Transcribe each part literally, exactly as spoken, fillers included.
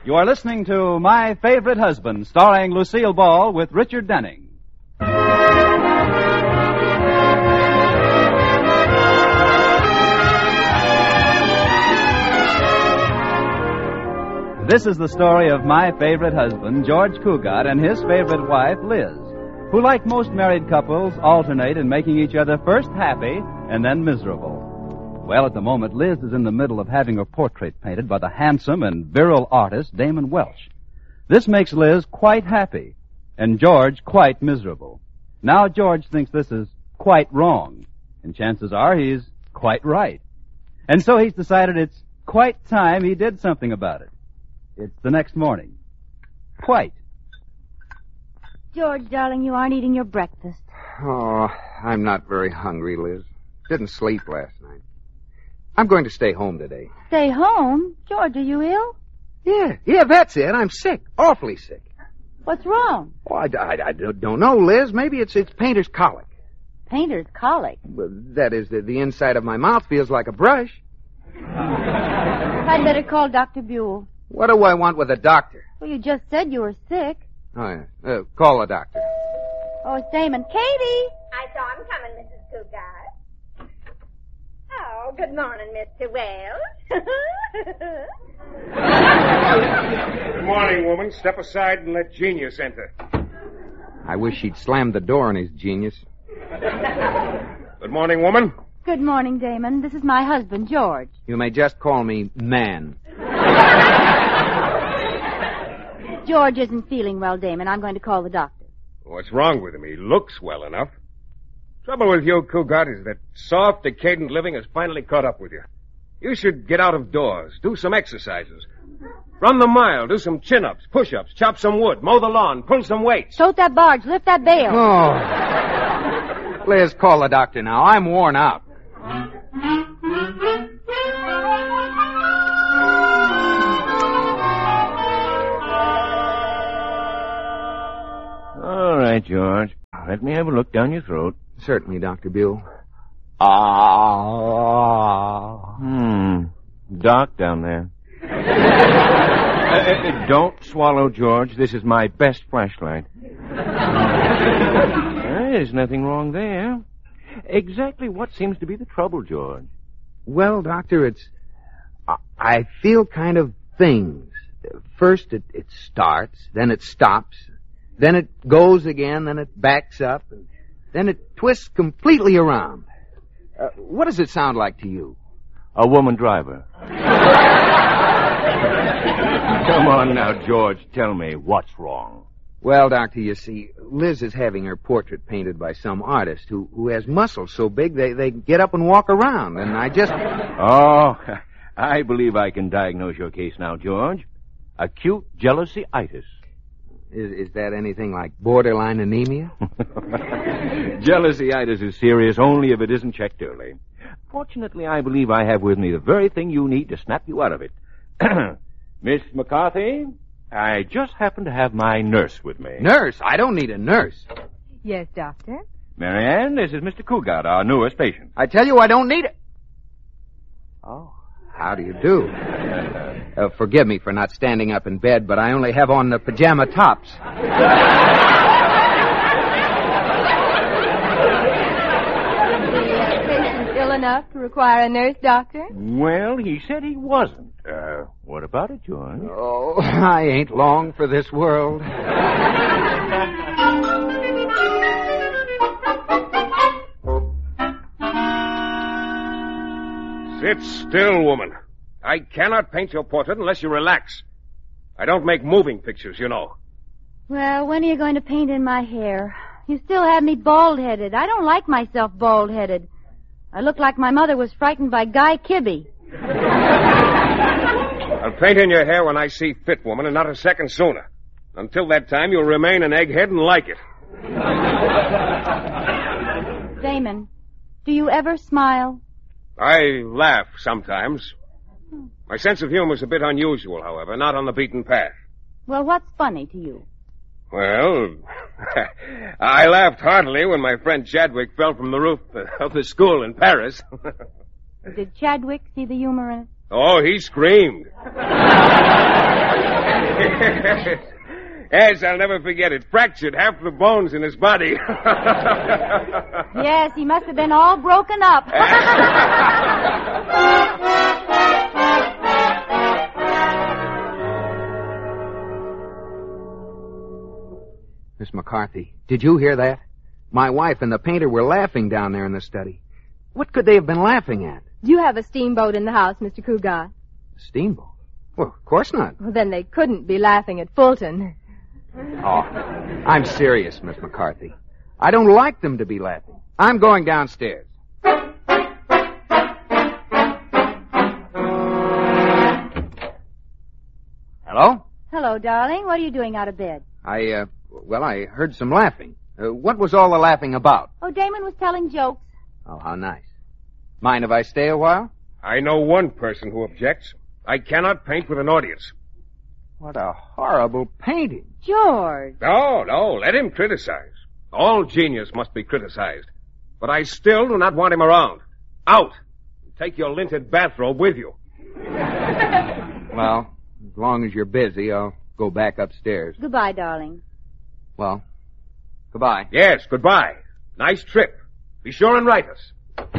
You are listening to My Favorite Husband, starring Lucille Ball with Richard Denning. This is the story of my favorite husband, George Cugat, and his favorite wife, Liz, who, like most married couples, alternate in making each other first happy and then miserable. Well, at the moment, Liz is in the middle of having her portrait painted by the handsome and virile artist, Damon Welch. This makes Liz quite happy, and George quite miserable. Now George thinks this is quite wrong, and chances are he's quite right. And so he's decided it's quite time he did something about it. It's the next morning. Quite. George, darling, you aren't eating your breakfast. Oh, I'm not very hungry, Liz. Didn't sleep last night. I'm going to stay home today. Stay home? George, are you ill? Yeah, yeah, that's it. I'm sick. Awfully sick. What's wrong? Oh, I, I, I don't know, Liz. Maybe it's it's painter's colic. Painter's colic? Well, that is, the, the inside of my mouth feels like a brush. I'd better call Doctor Buell. What do I want with a doctor? Well, you just said you were sick. Oh, yeah. Uh, call a doctor. Oh, it's Damon. Katie! I saw him coming, Missus Cougar. Oh, good morning, Mister Wells. Good morning, woman. Step aside and let Genius enter. I wish he'd slammed the door on his genius. Good morning, woman. Good morning, Damon. This is my husband, George. You may just call me Man. George isn't feeling well, Damon. I'm going to call the doctor. What's wrong with him? He looks well enough. Trouble with you, Cougat, is that soft, decadent living has finally caught up with you. You should get out of doors, do some exercises. Run the mile, do some chin-ups, push-ups, chop some wood, mow the lawn, pull some weights. Tote that barge, lift that bale. Oh. Liz, call the doctor now. I'm worn out. All right, George. Let me have a look down your throat. Certainly, Doctor Buell. Ah. Hmm. Dark down there. uh, uh, don't swallow, George. This is my best flashlight. There's nothing wrong there. Exactly what seems to be the trouble, George? Well, Doctor, it's... I feel kind of things. First, it, it starts, then it stops, then it goes again, then it backs up, and then it twists completely around. Uh, what does it sound like to you? A woman driver. Come on now, George. Tell me, what's wrong? Well, Doctor, you see, Liz is having her portrait painted by some artist who, who has muscles so big they, they get up and walk around, and I just... Oh, I believe I can diagnose your case now, George. Acute jealousy-itis. Is, is that anything like borderline anemia? Jealousy-itis is serious only if it isn't checked early. Fortunately, I believe I have with me the very thing you need to snap you out of it. Miss McCarthy, I just happen to have my nurse with me. Nurse? I don't need a nurse. Yes, Doctor? Marianne, this is Mister Cougat, our newest patient. I tell you I don't need it. Oh, how do you do? Uh, forgive me for not standing up in bed, but I only have on the pajama tops. The uh, patient's ill enough to require a nurse, Doctor? Well, he said he wasn't. Uh, what about it, George? Oh, I ain't long for this world. Sit still, woman. I cannot paint your portrait unless you relax. I don't make moving pictures, you know. Well, when are you going to paint in my hair? You still have me bald-headed. I don't like myself bald-headed. I look like my mother was frightened by Guy Kibbe. I'll paint in your hair when I see fit, woman, and not a second sooner. Until that time, you'll remain an egghead and like it. Damon, do you ever smile? I laugh sometimes. My sense of humor is a bit unusual, however, not on the beaten path. Well, what's funny to you? Well, I laughed heartily when my friend Chadwick fell from the roof of the school in Paris. Did Chadwick see the humor in it? Oh, he screamed. Yes, I'll never forget it. Fractured half the bones in his body. Yes, he must have been all broken up. Miss McCarthy, did you hear that? My wife and the painter were laughing down there in the study. What could they have been laughing at? Do you have a steamboat in the house, Mister Cougar? A steamboat? Well, of course not. Well, then they couldn't be laughing at Fulton. Oh, I'm serious, Miss McCarthy. I don't like them to be laughing. I'm going downstairs. Hello? Hello, darling. What are you doing out of bed? I, uh, well, I heard some laughing. Uh, what was all the laughing about? Oh, Damon was telling jokes. Oh, how nice. Mind if I stay a while? I know one person who objects. I cannot paint with an audience. What a horrible painting. George. No, no, let him criticize. All genius must be criticized. But I still do not want him around. Out. Take your linted bathrobe with you. Well, as long as you're busy, I'll go back upstairs. Goodbye, darling. Well, goodbye. Yes, goodbye. Nice trip. Be sure and write us.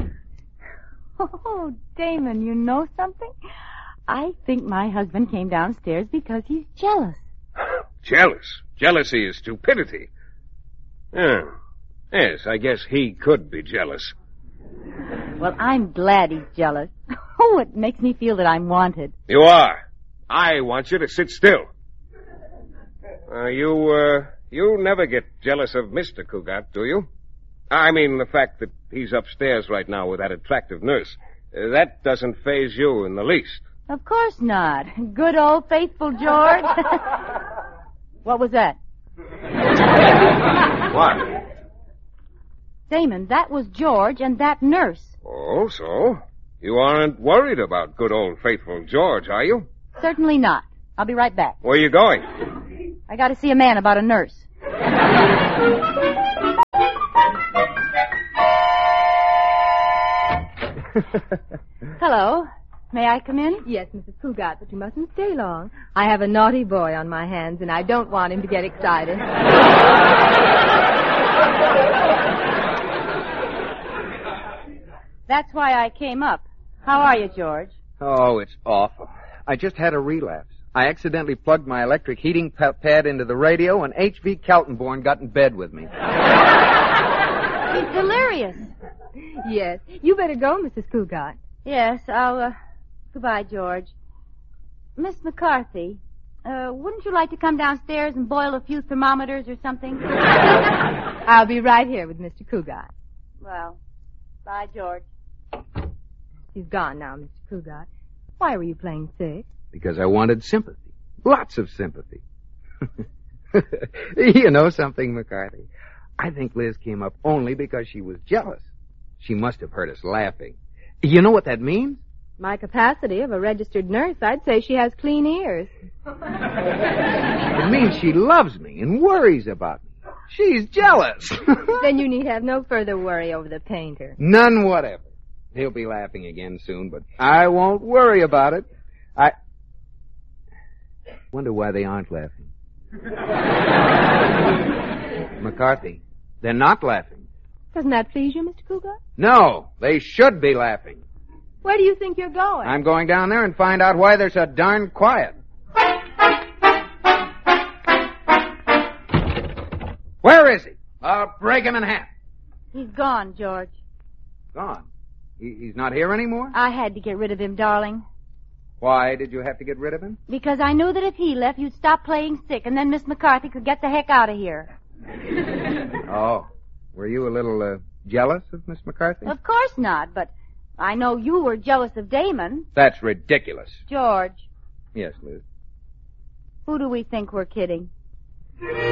Oh, Damon, you know something? I think my husband came downstairs because he's jealous. Jealous? Jealousy is stupidity. Yeah. Yes, I guess he could be jealous. Well, I'm glad he's jealous. Oh, it makes me feel that I'm wanted. You are. I want you to sit still. Uh, you, uh, you never get jealous of Mister Cougat, do you? I mean, the fact that he's upstairs right now with that attractive nurse. Uh, that doesn't faze you in the least. Of course not. Good old faithful George. What was that? What? Damon, that was George and that nurse. Oh, so? You aren't worried about good old faithful George, are you? Certainly not. I'll be right back. Where are you going? I got to see a man about a nurse. Hello. May I come in? Yes, Missus Cougat, but you mustn't stay long. I have a naughty boy on my hands, and I don't want him to get excited. That's why I came up. How are you, George? Oh, it's awful. I just had a relapse. I accidentally plugged my electric heating pa- pad into the radio, and H V Kaltenborn got in bed with me. He's delirious. Yes. You better go, Missus Cougat. Yes, I'll, uh... Goodbye, George. Miss McCarthy, uh, wouldn't you like to come downstairs and boil a few thermometers or something? I'll be right here with Mister Cougat. Well, bye, George. He's gone now, Mister Cougat. Why were you playing sick? Because I wanted sympathy. Lots of sympathy. You know something, McCarthy? I think Liz came up only because she was jealous. She must have heard us laughing. You know what that means? My capacity of a registered nurse, I'd say she has clean ears. It means she loves me and worries about me. She's jealous. Then you need have no further worry over the painter. None whatever. He'll be laughing again soon, but I won't worry about it. I wonder why they aren't laughing. McCarthy, they're not laughing. Doesn't that please you, Mister Cougat? No, they should be laughing. Where do you think you're going? I'm going down there and find out why they're so darn quiet. Where is he? I'll break him in half. He's gone, George. Gone? He, he's not here anymore? I had to get rid of him, darling. Why did you have to get rid of him? Because I knew that if he left, you'd stop playing sick, and then Miss McCarthy could get the heck out of here. Oh. Were you a little uh, jealous of Miss McCarthy? Of course not, but I know you were jealous of Damon. That's ridiculous. George. Yes, Liz. Who do we think we're kidding?